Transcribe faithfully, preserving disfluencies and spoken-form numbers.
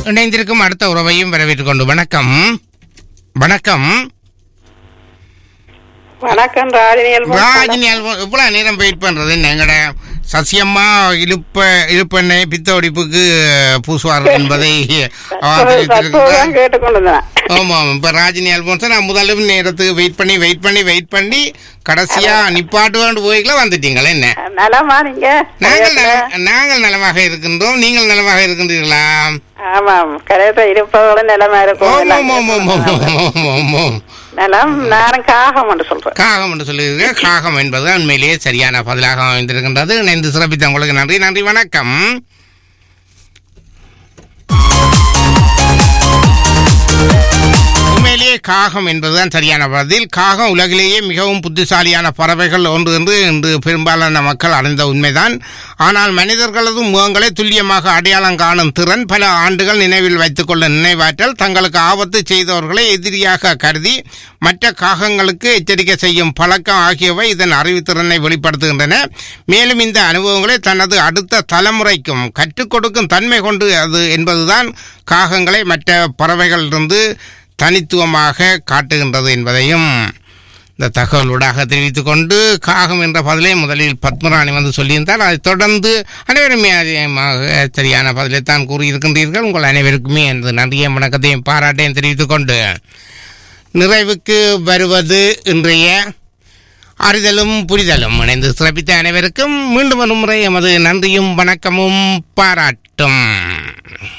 இணைந்திருக்கும் அடுத்த உறவையும் வரவேற்றுக் கொண்டு வணக்கம் வணக்கம் வணக்கம் ராஜினி அல்போன்ஸ். ராஜினி அல்போன்ஸ் எவ்வளவு நேரம் வெயிட் பண்றது? எங்கட சசியம்மா இழுப்ப இழுப்பெண்ணை பித்தோடிப்புக்கு பூசுவார்கள் என்பதை கேட்டுக்கொண்டிருந்தேன். ஆமா, இப்ப ராஜினி அல்போன்ஸ் நான் முதலும் நேரத்துக்கு வெயிட் பண்ணி வெயிட் பண்ணி வெயிட் பண்ணி கடைசியா நிப்பாட்டு வேண்டு போய்க்குள்ள வந்துட்டீங்களா? என்ன நலமா நீங்க? நாங்கள் நாங்கள் நலமாக இருக்கின்றோம். நீங்கள் நலமாக இருக்கின்றீர்களா? ஆமாம், கரெக்டா இருப்பவர்களும் நிலமா இருக்கும். நலம். நானும் காகம் என்று சொல்றேன். காகம் என்று சொல்லுகிறீர்கள். காகம் என்பது உண்மையிலேயே சரியான பதிலாக அமைந்திருக்கின்றது. இணைந்து சிறப்பித்த உங்களுக்கு நன்றி. நன்றி, வணக்கம். உண்மையிலேயே காகம் என்பதுதான் சரியான பதில். காகம் உலகிலேயே மிகவும் புத்திசாலியான பறவைகள் ஒன்று என்று இன்று பெரும்பாலான மக்கள் அறிந்த உண்மைதான். ஆனால் மனிதர்களது முகங்களை துல்லியமாக அடையாளம் காணும் திறன், பல ஆண்டுகள் நினைவில் வைத்துக் கொள்ள நினைவாற்றல், தங்களுக்கு ஆபத்து செய்தவர்களை எதிரியாக கருதி மற்ற காகங்களுக்கு எச்சரிக்கை செய்யும் பழக்கம் ஆகியவை இதன் அறிவுத்திறனை வெளிப்படுத்துகின்றன. மேலும் இந்த அனுபவங்களை தனது அடுத்த தலைமுறைக்கும் கற்றுக் கொடுக்கும் தன்மை கொண்டு அது என்பதுதான் காகங்களை மற்ற பறவைகளிலிருந்து தனித்துவமாக காட்டுகின்றது என்பதையும் இந்த தகவலூடாக தெரிவித்துக் கொண்டு காகம் என்ற பதிலை முதலில் பத்மராணி வந்து சொல்லியிருந்தார். அதைத் தொடர்ந்து அனைவருமே அதிகமாக சரியான பதிலைத்தான் கூறியிருக்கின்றீர்கள். உங்கள் அனைவருக்குமே எனது நன்றியும் வணக்கத்தையும் பாராட்டையும் தெரிவித்துக் கொண்டு நிறைவுக்கு வருவது இன்றைய அறிதலும் புரிதலும். இணைந்து சிறப்பித்த அனைவருக்கும் மீண்டும் ஒரு முறை எமது நன்றியும் வணக்கமும் பாராட்டும்.